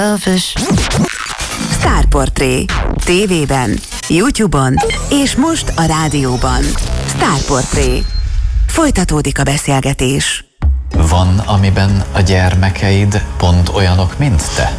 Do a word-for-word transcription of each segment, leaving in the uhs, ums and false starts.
Sztárportré. Tévében, YouTube-on és most a rádióban. Sztárportré. Folytatódik a beszélgetés. Van, amiben a gyermekeid pont olyanok, mint te?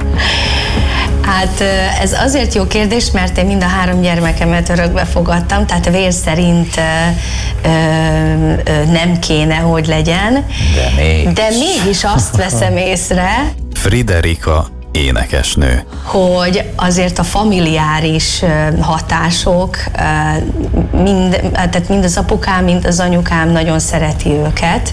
Hát ez azért jó kérdés, mert én mind a három gyermekemet örökbe fogadtam, tehát vér szerint ö, ö, nem kéne, hogy legyen. De mégis. De mégis azt veszem észre, Friderika énekesnő. hogy azért a familiáris hatások, mind, tehát mind az apukám, mind az anyukám nagyon szereti őket.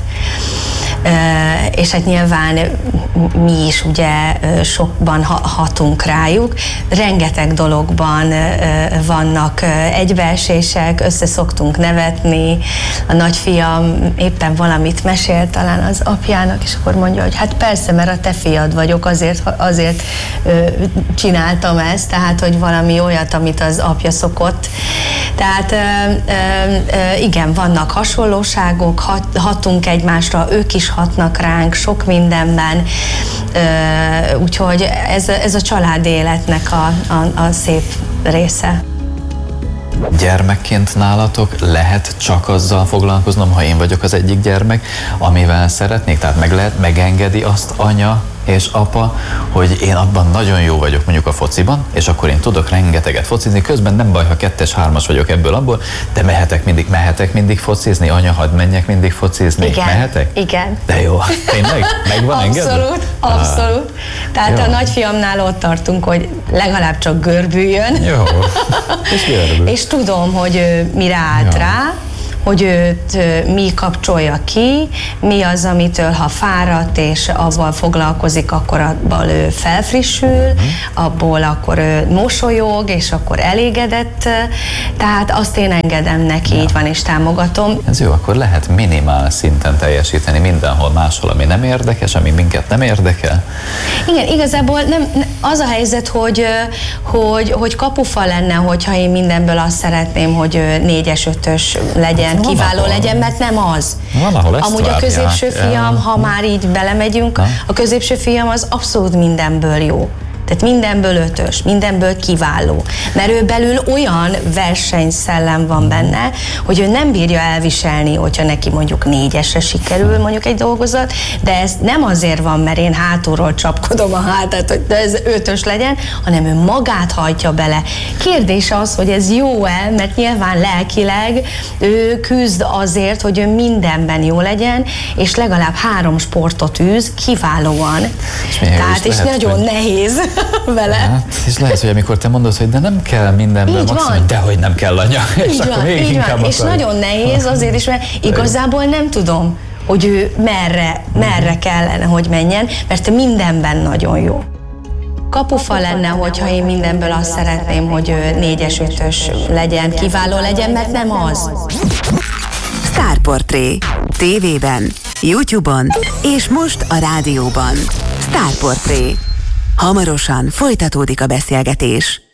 És hát nyilván mi is ugye sokban hatunk rájuk. Rengeteg dologban vannak egybeesések, össze szoktunk nevetni. A nagyfiam éppen valamit mesél talán az apjának, és akkor mondja, hogy hát persze, mert a te fiad vagyok, azért, azért csináltam ezt, tehát hogy valami olyat, amit az apja szokott. Tehát igen, vannak hasonlóságok, hat, hatunk egymásra, ők is hatnak ránk sok mindenben, úgyhogy ez, ez a család életnek a, a, a szép része. Gyermekként nálatok lehet csak azzal foglalkoznom, ha én vagyok az egyik gyermek, amivel szeretnék? Tehát meg lehet, megengedi azt anya és apa, hogy én abban nagyon jó vagyok, mondjuk a fociban, és akkor én tudok rengeteget focizni, közben nem baj, ha kettes, hármas vagyok ebből abból, de mehetek mindig, mehetek mindig focizni, anya, hadd menjek mindig focizni, igen, mehetek? Igen. De jó, tényleg? Megvan engedve? Abszolút, abszolút. Tehát jó. A nagyfiamnál ott tartunk, hogy legalább csak görbüljön. Jó, és görbül. És tudom, hogy ő mire állt Ja. rá, hogy őt mi kapcsolja ki, mi az, amitől, ha fáradt és avval foglalkozik, akkor abból ő felfrissül, uh-huh. abból akkor ő mosolyog, és akkor elégedett, tehát azt én engedem neki, ja. Így van, és támogatom. Ez jó, akkor lehet minimál szinten teljesíteni mindenhol máshol, ami nem érdekes, ami minket nem érdekel. Igen, igazából nem, az a helyzet, hogy, hogy, hogy kapufa lenne, hogyha én mindenből azt szeretném, hogy négyes, ötös legyen, Van, kiváló ahol. legyen, mert nem az. Van, ahol ezt Amúgy várják. a középső fiam, Ja. ha már így belemegyünk, Na. a középső fiam az abszolút mindenből jó. Tehát mindenből ötös, mindenből kiváló. Mert ő belül olyan versenyszellem van benne, hogy ő nem bírja elviselni, hogyha neki mondjuk négyesre sikerül mondjuk egy dolgozat, de ez nem azért van, mert én hátulról csapkodom a hátát, hogy ez ötös legyen, hanem ő magát hajtja bele. Kérdés az, hogy ez jó-e, mert nyilván lelkileg ő küzd azért, hogy ő mindenben jó legyen, és legalább három sportot űz kiválóan. És Tehát és lehet, nagyon hogy... nehéz vele. Hát, és lehet, hogy amikor te mondod, hogy de nem kell mindenből Így maximum, van. de hogy nem kell anya. És Így akkor van, még így inkább van. És akarja. nagyon nehéz azért is, mert igazából nem tudom, hogy ő merre, merre kellene, hogy menjen, mert mindenben nagyon jó. Kapufa lenne, hogyha én mindenből azt szeretném, hogy ő négyes, ötös legyen, kiváló legyen, mert nem az. Sztárportré. Tévében, YouTube-on és most a rádióban. Sztárportré. Hamarosan folytatódik a beszélgetés.